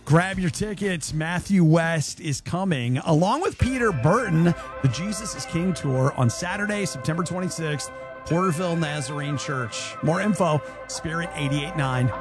Grab your tickets. Matthew West is coming along with Peter Burton. The Jesus is King tour on Saturday, September 26th, Porterville Nazarene Church. More info, Spirit 889.